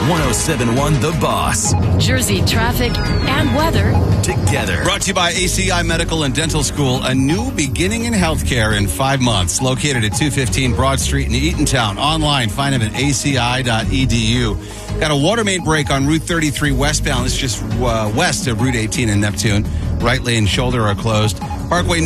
1071 The Boss. Jersey traffic and weather Together. Brought to you by ACI Medical and Dental School, a new beginning in healthcare in 5 months. Located at 215 Broad Street in Eatontown. Online, find them at aci.edu. Got a water main break on Route 33 westbound. It's just west of Route 18 in Neptune. Right lane shoulder are closed. Parkway